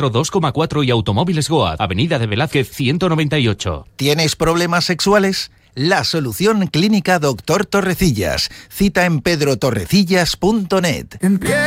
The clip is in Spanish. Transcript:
Metro 2,4 y Automóviles Goa, Avenida de Velázquez 198. ¿Tienes problemas sexuales? La solución clínica Dr. Torrecillas. Cita en pedrotorrecillas.net.